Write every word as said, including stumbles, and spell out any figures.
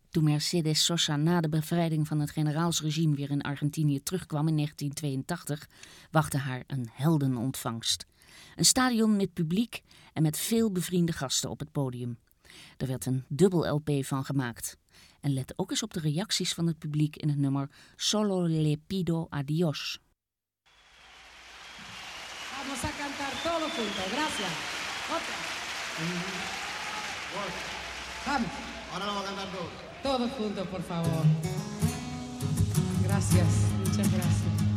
Toen Mercedes Sosa na de bevrijding van het generaalsregime weer in Argentinië terugkwam in negentien tweeëntachtig, wachtte haar een heldenontvangst. Een stadion met publiek en met veel bevriende gasten op het podium. Er werd een dubbel L P van gemaakt. En let ook eens op de reacties van het publiek in het nummer Solo le pido a Dios. Vamos a cantar todos juntos. Gracias. Otra. Vamos. Ahora vamos a cantar todos. Todos juntos, por favor. Gracias. Muchas gracias.